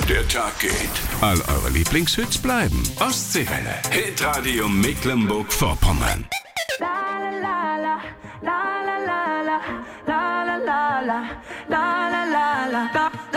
Der Tag geht. All eure Lieblingshits bleiben. Ostseewelle. Hitradio Mecklenburg-Vorpommern. La la la la la la la la la la la la.